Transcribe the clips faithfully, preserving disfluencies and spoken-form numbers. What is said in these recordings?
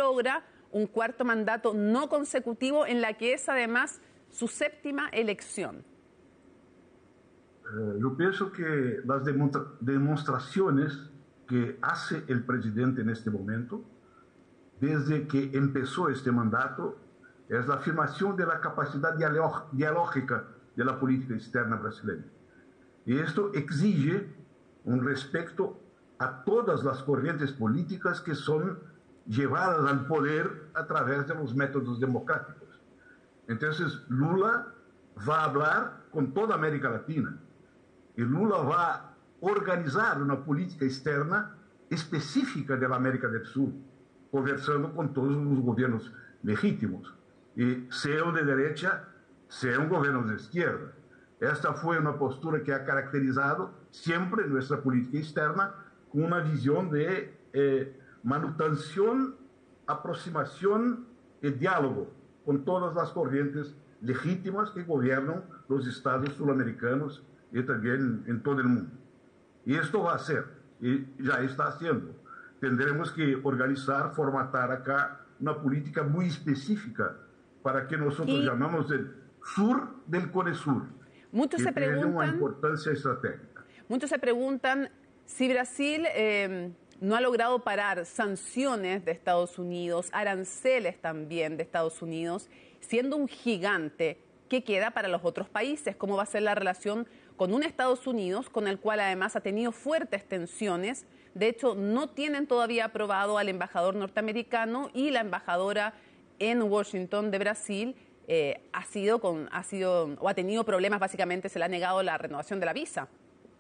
logra un cuarto mandato no consecutivo en la que es además su séptima elección? Eh, yo pienso que las demonstra demostraciones que hace el presidente en este momento, desde que empezó este mandato, es la afirmación de la capacidad dialógica de la política externa brasileña. Y esto exige un respeto a todas las corrientes políticas que son llevadas al poder a través de los métodos democráticos. Entonces, Lula va a hablar con toda América Latina y Lula va a organizar una política externa específica de la América del Sur, conversando con todos los gobiernos legítimos, y sea de derecha, sea un gobierno de izquierda. Esta fue una postura que ha caracterizado siempre nuestra política externa, con una visión de eh, manutención, aproximación y diálogo con todas las corrientes legítimas que gobiernan los estados sudamericanos y también en todo el mundo. Y esto va a ser, y ya está haciendo. Tendremos que organizar, formatar acá una política muy específica para que nosotros y... llamamos el sur del Cone Sur. Muchos se preguntan, una importancia estratégica. Muchos se preguntan si Brasil eh, no ha logrado parar sanciones de Estados Unidos, aranceles también de Estados Unidos, siendo un gigante, ¿qué queda para los otros países? ¿Cómo va a ser la relación con un Estados Unidos con el cual además ha tenido fuertes tensiones? De hecho, no tienen todavía aprobado al embajador norteamericano, y la embajadora en Washington de Brasil eh, ha sido con, ha sido o ha tenido problemas, básicamente se le ha negado la renovación de la visa.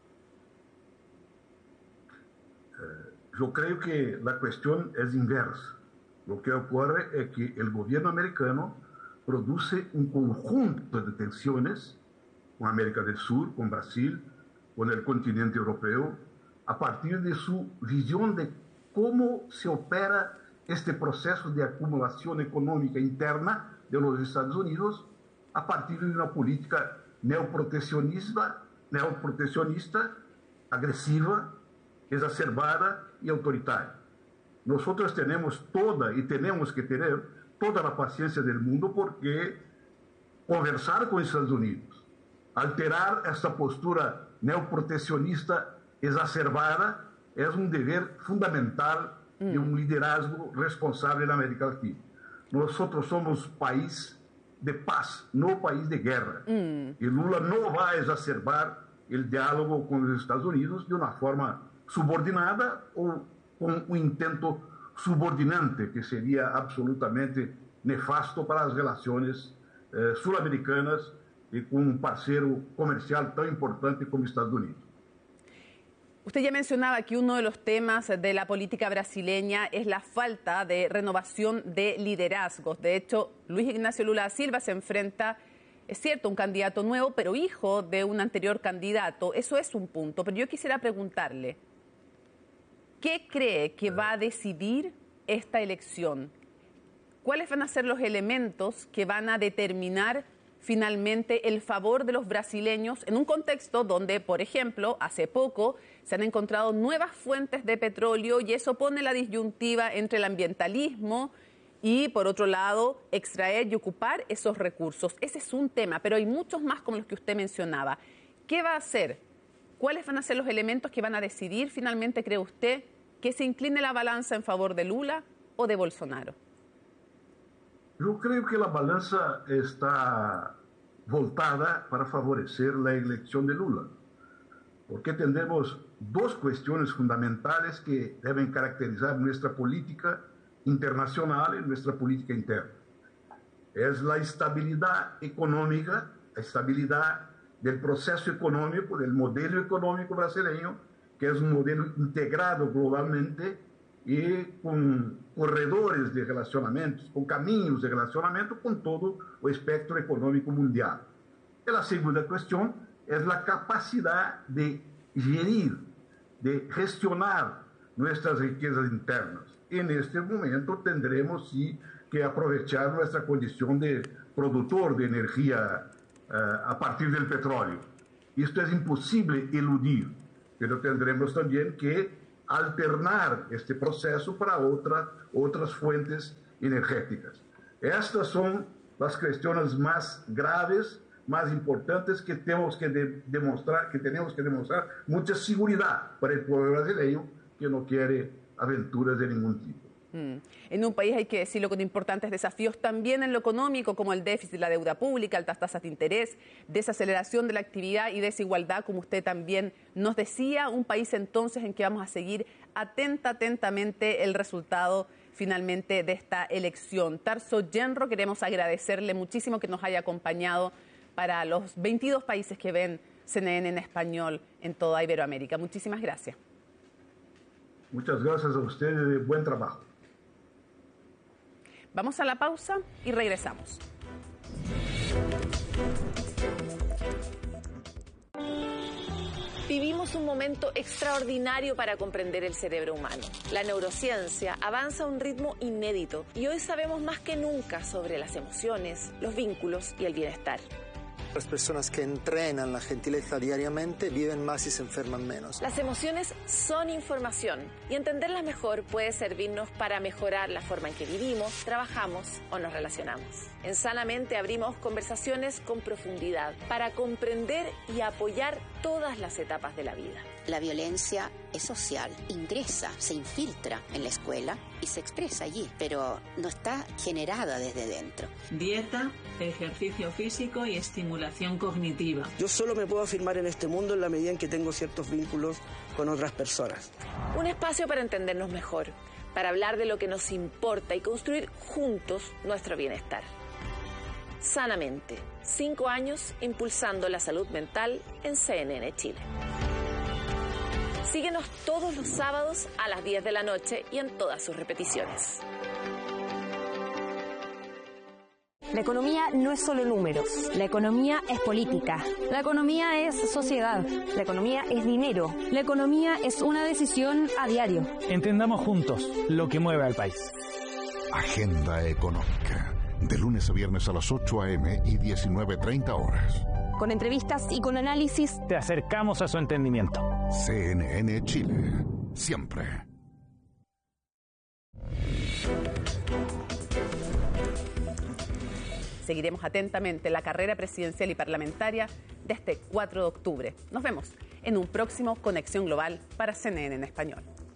Eh, yo creo que la cuestión es inversa. Lo que ocurre es que el gobierno americano produce un conjunto de tensiones con América del Sur, con Brasil, con el continente europeo, a partir de su visión de cómo se opera este proceso de acumulación económica interna de los Estados Unidos a partir de una política neoproteccionista, neoproteccionista, agresiva, exacerbada y autoritaria. Nosotros tenemos toda, y tenemos que tener toda la paciencia del mundo, porque conversar con Estados Unidos, alterar esta postura neoproteccionista exacerbada, es un deber fundamental mm. de un liderazgo responsable en América Latina. Nosotros somos país de paz, no país de guerra. Mm. Y Lula no va a exacerbar el diálogo con los Estados Unidos de una forma subordinada o con un intento subordinante, que sería absolutamente nefasto para las relaciones eh, suramericanas y con un parceiro comercial tan importante como Estados Unidos. Usted ya mencionaba que uno de los temas de la política brasileña es la falta de renovación de liderazgos. De hecho, Luis Ignacio Lula da Silva se enfrenta, es cierto, un candidato nuevo, pero hijo de un anterior candidato. Eso es un punto. Pero yo quisiera preguntarle, ¿qué cree que va a decidir esta elección? ¿Cuáles van a ser los elementos que van a determinar finalmente el favor de los brasileños en un contexto donde, por ejemplo, hace poco se han encontrado nuevas fuentes de petróleo, y eso pone la disyuntiva entre el ambientalismo y, por otro lado, extraer y ocupar esos recursos? Ese es un tema, pero hay muchos más como los que usted mencionaba. ¿Qué va a hacer? ¿Cuáles van a ser los elementos que van a decidir finalmente, cree usted, que se incline la balanza en favor de Lula o de Bolsonaro? Yo creo que la balanza está voltada para favorecer la elección de Lula, porque tenemos dos cuestiones fundamentales que deben caracterizar nuestra política internacional y nuestra política interna. Es la estabilidad económica, la estabilidad del proceso económico, del modelo económico brasileño, que es un modelo integrado globalmente y con corredores de relacionamientos, con caminos de relacionamiento con todo o espectro económico mundial. Y la segunda cuestión es la capacidad de gerir, de gestionar nuestras riquezas internas. En este momento tendremos sí que aprovechar nuestra condición de productor de energía uh, a partir del petróleo. Esto es imposible eludir, pero tendremos también que alternar este proceso para otra, otras fuentes energéticas. Estas son las cuestiones más graves, más importantes que tenemos que de, demostrar, que tenemos que demostrar mucha seguridad para el pueblo brasileño que no quiere aventuras de ningún tipo. Mm. En un país, hay que decirlo, con importantes desafíos también en lo económico, como el déficit, la deuda pública, altas tasas de interés, desaceleración de la actividad y desigualdad, como usted también nos decía. Un país entonces en que vamos a seguir atenta, atentamente el resultado finalmente de esta elección. Tarso Genro, queremos agradecerle muchísimo que nos haya acompañado para los veintidós países que ven C N N en español en toda Iberoamérica. Muchísimas gracias. Muchas gracias a ustedes, buen trabajo. Vamos a la pausa y regresamos. Vivimos un momento extraordinario para comprender el cerebro humano. La neurociencia avanza a un ritmo inédito y hoy sabemos más que nunca sobre las emociones, los vínculos y el bienestar. Las personas que entrenan la gentileza diariamente viven más y se enferman menos. Las emociones son información y entenderlas mejor puede servirnos para mejorar la forma en que vivimos, trabajamos o nos relacionamos. En Sanamente abrimos conversaciones con profundidad para comprender y apoyar todas las etapas de la vida. La violencia es social, ingresa, se infiltra en la escuela y se expresa allí, pero no está generada desde dentro. Dieta, ejercicio físico y estimulación cognitiva. Yo solo me puedo afirmar en este mundo en la medida en que tengo ciertos vínculos con otras personas. Un espacio para entendernos mejor, para hablar de lo que nos importa y construir juntos nuestro bienestar. Sanamente, cinco años impulsando la salud mental en C N N Chile. Síguenos todos los sábados a las diez de la noche y en todas sus repeticiones. La economía no es solo números. La economía es política. La economía es sociedad. La economía es dinero. La economía es una decisión a diario. Entendamos juntos lo que mueve al país. Agenda Económica. De lunes a viernes a las ocho a eme y diecinueve treinta horas. Con entrevistas y con análisis, te acercamos a su entendimiento. C N N Chile. Siempre. Seguiremos atentamente la carrera presidencial y parlamentaria de este cuatro de octubre. Nos vemos en un próximo Conexión Global para C N N en español.